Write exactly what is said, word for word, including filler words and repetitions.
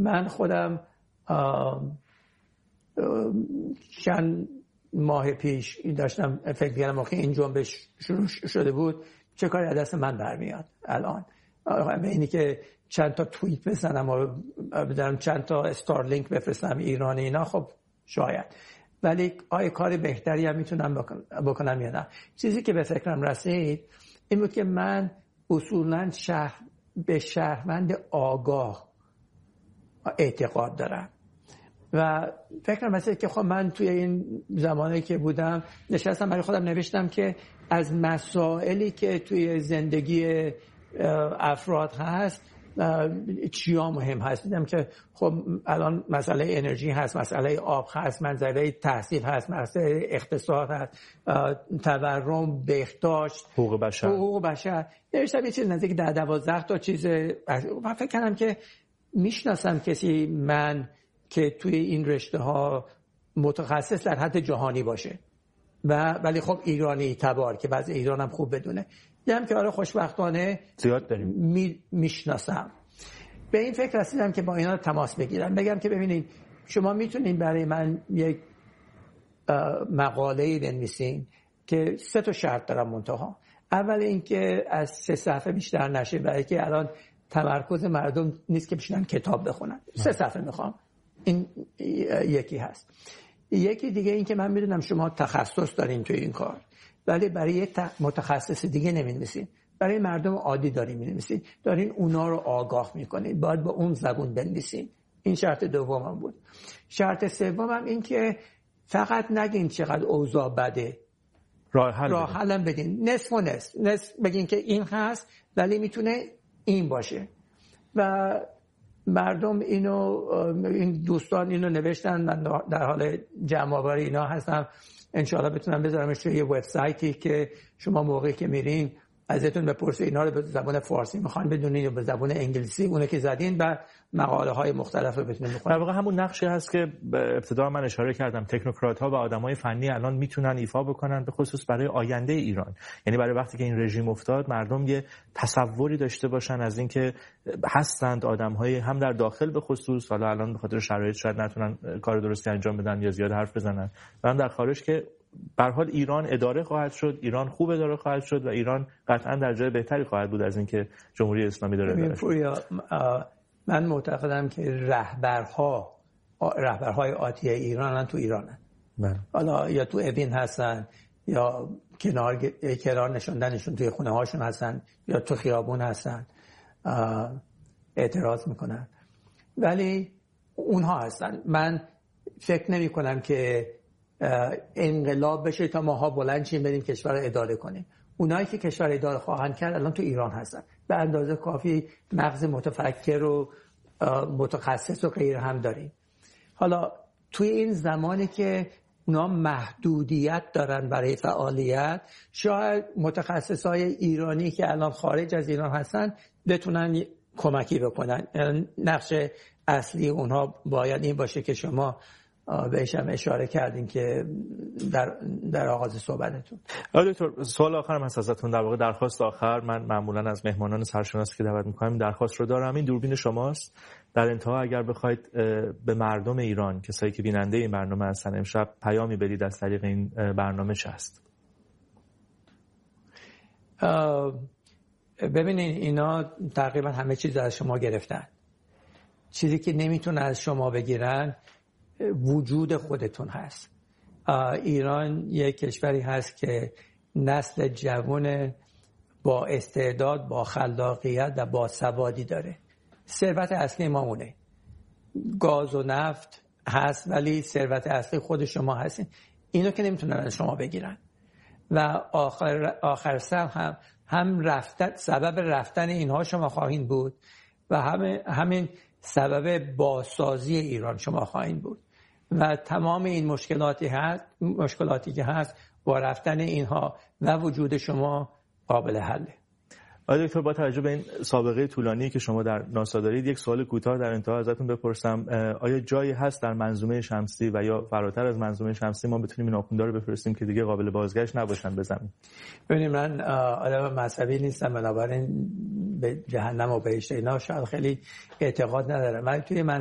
من خودم چند ماه پیش داشتم فکر کردم موقع این جنبش شروع شده بود چه کاری از دست من برمیاد الان، به اینی که چند تا توییت بزنم و بدارم چند تا استارلینک بفرستم ایران اینا، خب شاید، ولی آیا کار بهتری هم میتونم بکنم یا نه. چیزی که به فکرم رسید این بود که من اصولاً شهر به شهروند آگاه اعتقاد دارم و فکرم رسید که خب من توی این زمانی که بودم نشستم برای خودم نوشتم که از مسائلی که توی زندگی افراد هست چیا مهم هست. دیدم که خب الان مسئله انرژی هست، مسئله آب هست، مسئله تحصیل هست، مسئله اقتصاد هست، تورم، بهداشت، حقوق بشر حقوق بشر نوشتم یه چیز نزدیک ده دوازده تا چیز. من فکر کردم که میشناسم کسی من که توی این رشته ها متخصص در حد جهانی باشه و ولی خب ایرانی تبار که بعضی ایران هم خوب بدونه. دیدم که آره خوشبختانه زیاد داریم می، میشناسم. به این فکر رسیدم که با اینا تماس بگیرم، بگم که ببینید شما میتونین برای من یک مقاله‌ای بنویسین که سه تا شرط دارم منتها. اول اینکه از سه صفحه بیشتر نشه، برای که الان تمرکز مردم نیست که بشینن کتاب بخونن. سه صفحه میخوام. این یکی هست. یکی دیگه این که من میدونم شما تخصص دارین توی این کار، ولی برای یک متخصص دیگه نمی‌نویسین، برای مردم عادی دارین می‌نویسین، دارین اونا رو آگاه می‌کنین، باید با اون زبون بنویسین. این شرط دومم بود. شرط سومم این که فقط نگین چقدر اوضاع بده، راه حل راه حلم بدین، نصف و نصف نصف بگین که این هست ولی میتونه این باشه. و مردم اینو، این دوستان اینو نوشتن، من در حال جمع آوری اینا هستم، انشاءالله بتونم بذارمش توی یه وبسایتی که شما موقعی که میرین ازتون بپرسه اینا رو به زبان فارسی میخوان بدونین یا به زبان انگلیسی، اونه که زدین و مقاله های مختلف رو بتونین بخونین. در واقع همون نقشی هست که ابتدا من اشاره کردم تکنوکرات ها و آدمای فنی الان میتونن ایفا بکنن، به خصوص برای آینده ایران. یعنی برای وقتی که این رژیم افتاد مردم یه تصوری داشته باشن از اینکه هستند آدم‌های هم در داخل به خصوص، حالا الان به خاطر شرایط شاید نتونن کار درستی انجام بدن یا زیاد حرف بزنن، و هم در خارج که به هر حال ایران اداره خواهد شد، ایران خوب اداره خواهد شد و ایران قطعا در جای بهتری خواهد بود از اینکه جمهوری اسلامی داره اداره شد. من معتقدم که رهبرها رهبرهای آتی ایران تو ایرانن. بله. حالا یا تو اوین هستن یا کنار کنار نشوندنشون توی خونه هاشون هستن یا تو خیابون هستن اعتراض میکنن، ولی اونها هستن. من فکر نمی کنم که انقلاب بشه تا ماها بلند شیم بریم کشور رو اداره کنیم. اونایی که کشور اداره خواهند کرد الان تو ایران هستن، به اندازه کافی مغز متفکر و متخصص و غیره هم داریم. حالا توی این زمانی که اونا محدودیت دارن برای فعالیت، شاید متخصصای ایرانی که الان خارج از ایران هستن بتونن کمکی بکنن. نقش اصلی اونها باید این باشه که شما بهش هم اشاره کردین که در در آغاز صحبتتون. آقای دکتر، سوال آخرم هست ازتون، در واقع درخواست آخر. من معمولا از مهمانان سرشناسی که دعوت می‌کنم درخواست رو دارم. این دوربین شماست. در انتها اگر بخواید به مردم ایران، کسایی که بیننده این برنامه هستن، امشب پیامی بدید از طریق این برنامه چه است؟ ببینین اینا تقریبا همه چیز از شما گرفتن. چیزی که نمیتونه از شما بگیرن وجود خودتون هست. ایران یک کشوری هست که نسل جوان با استعداد، با خلاقیت و با سوادی داره. ثروت اصلی ما اونه. گاز و نفت هست ولی ثروت اصلی خود شما هستین. اینو که نمیتونن از شما بگیرن. و آخر آخر سر هم هم رفتن، سبب رفتن اینها شما خواهید بود و هم همین سبب بازسازی ایران شما خواهید بود. و تمام این مشکلاتی هست مشکلاتی که هست با رفتن اینها و وجود شما قابل حله. آقای دکتر، با توجه به این سابقه طولانی که شما در ناسا دارید، یک سوال کوتاه در انتها ازتون بپرسم. آیا جایی هست در منظومه شمسی و یا فراتر از منظومه شمسی ما بتونیم این آخوندا رو بفرستیم که دیگه قابل بازگشت نباشن به زمین؟ ببینید، من آدم مذهبی نیستم، بنابراین به جهنم و بهشت اینا شاید خیلی اعتقاد ندارم. من توی من